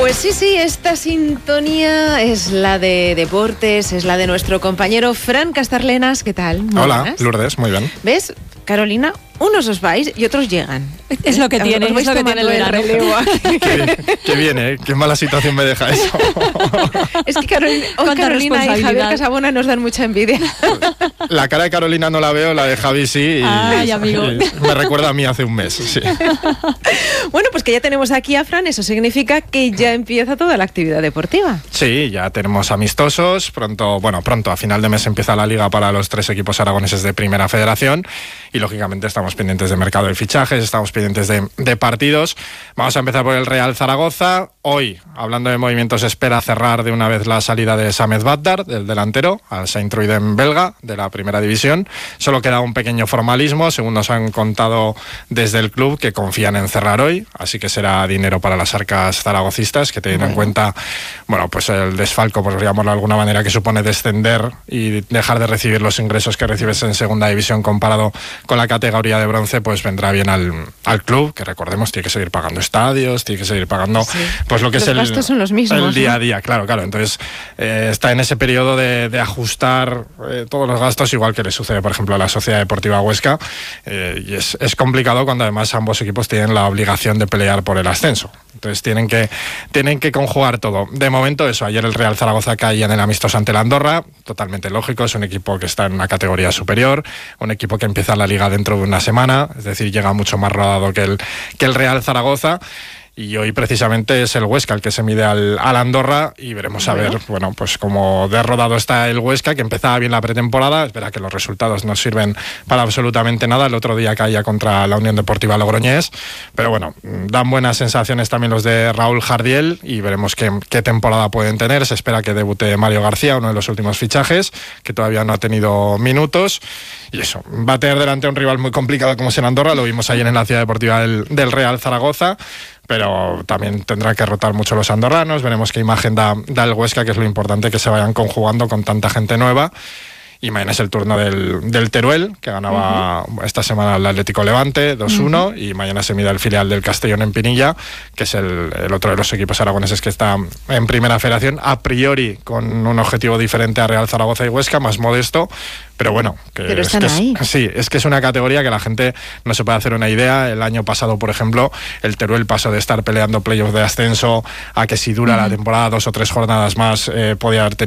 Pues sí, esta sintonía es la de deportes, es la de nuestro compañero Fran Castarlenas. ¿Qué tal? Muy Hola, buenas. Lourdes, muy bien. ¿Ves, Carolina? Unos os vais y otros llegan. Es lo que tiene, es lo que tiene el verano. Qué bien, ¿eh? Qué mala situación me deja eso. Es que Carolina y Javier Casabona nos dan mucha envidia. La cara de Carolina no la veo, la de Javi sí. Ay, amigo. Me recuerda a mí hace un mes, sí. Bueno, pues que ya tenemos aquí a Fran, eso significa que ya empieza toda la actividad deportiva. Sí, ya tenemos amistosos. Pronto, a final de mes empieza la liga para los 3 equipos aragoneses de Primera Federación y lógicamente estamos pendientes de mercado de fichajes, estamos pendientes de partidos. Vamos a empezar por el Real Zaragoza. Hoy, hablando de movimientos, espera cerrar de una vez la salida de Samed Batdar, del delantero, al Saint-Truiden belga, de la Primera División. Solo queda un pequeño formalismo, según nos han contado desde el club, que confían en cerrar hoy, así que será dinero para las arcas zaragocistas, que tienen en cuenta, pues el desfalco, por llamarlo de alguna manera, que supone descender y dejar de recibir los ingresos que recibes en Segunda División comparado con la categoría de bronce, pues vendrá bien al club, que recordemos tiene que seguir pagando estadios, tiene que seguir pagando pues lo que los gastos son los mismos, el día a día, claro, entonces está en ese periodo de ajustar todos los gastos, igual que le sucede por ejemplo a la Sociedad Deportiva Huesca, y es complicado cuando además ambos equipos tienen la obligación de pelear por el ascenso. Entonces tienen que conjugar todo. De momento eso, ayer el Real Zaragoza caía en el amistoso ante el Andorra, totalmente lógico, es un equipo que está en una categoría superior, un equipo que empieza la liga dentro de una semana, es decir, llega mucho más rodado que el Real Zaragoza. Y hoy precisamente es el Huesca el que se mide al Andorra y veremos a ver, pues cómo de rodado está el Huesca, que empezaba bien la pretemporada. Es verdad que los resultados no sirven para absolutamente nada. El otro día caía contra la Unión Deportiva Logroñés, pero dan buenas sensaciones también los de Raúl Jardiel y veremos qué temporada pueden tener. Se espera que debute Mario García, uno de los últimos fichajes, que todavía no ha tenido minutos. Y eso, va a tener delante a un rival muy complicado como es el Andorra, lo vimos ayer en la Ciudad Deportiva del Real Zaragoza, pero también tendrá que rotar mucho los andorranos. Veremos qué imagen da el Huesca, que es lo importante, que se vayan conjugando con tanta gente nueva. Y mañana es el turno del Teruel, que ganaba esta semana el Atlético Levante 2-1, y mañana se mide el filial del Castellón en Pinilla, que es el otro de los equipos aragoneses que está en Primera Federación, a priori con un objetivo diferente a Real Zaragoza y Huesca, más modesto, pero pero están ahí. Es que es una categoría que la gente no se puede hacer una idea. El año pasado, por ejemplo, el Teruel pasó de estar peleando playoffs de ascenso a que si dura la temporada 2 o 3 jornadas más podía haber tenido